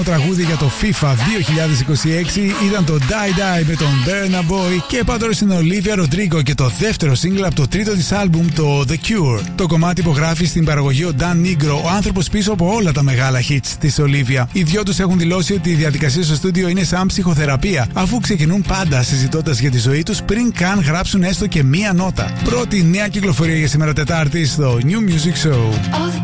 τραγούδι για το FIFA 2026 ήταν το Die Die με τον Burna Boy και πάντοτε στην Olivia Rodrigo και το δεύτερο single από το τρίτο της άλμπουμ, το The Cure. Το κομμάτι υπογράφει στην παραγωγή ο Dan Nigro, ο άνθρωπος πίσω από όλα τα μεγάλα hits της Olivia. Οι δυο τους έχουν δηλώσει ότι η διαδικασία στο στούντιο είναι σαν ψυχοθεραπεία, αφού ξεκινούν πάντα συζητώντας για τη ζωή τους πριν καν γράψουν έστω και μία νότα. Πρώτη νέα κυκλοφορία για σήμερα Τετάρτη στο New Music Show.